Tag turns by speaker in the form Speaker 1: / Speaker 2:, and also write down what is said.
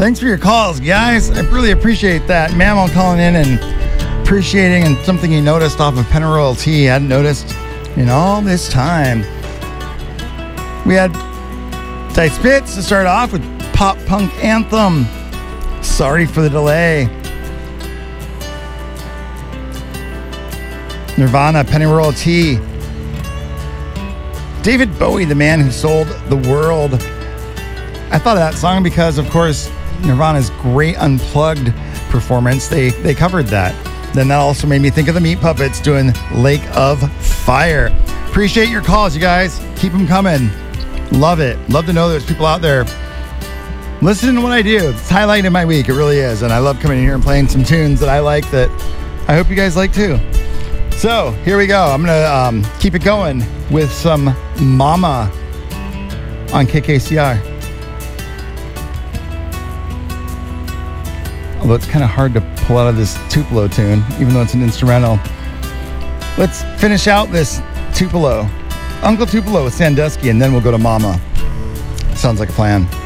Speaker 1: Thanks for your calls, guys. I really appreciate that. Mammal calling in and appreciating and something he noticed off of Pennyroyal Tea he hadn't noticed in all this time. We had Ty Spitz to start off with Pop Punk Anthem. Sorry for the delay. Nirvana, Pennyroyal Tea. David Bowie, the man who sold the world. I thought of that song because, of course, Nirvana's great Unplugged performance, they covered that. Then that also made me think of the Meat Puppets doing Lake of Fire. Appreciate your calls, you guys. Keep them coming. Love it. Love to know there's people out there listening to what I do. It's highlighting my week. It really is. And I love coming in here and playing some tunes that I like that I hope you guys like too. So here we go. I'm going to keep it going with some Mama on KKCR. Although it's kind of hard to pull out of this Tupelo tune, even though it's an instrumental. Let's finish out this Tupelo. Uncle Tupelo with Sandusky, and then we'll go to Mama. Sounds like a plan.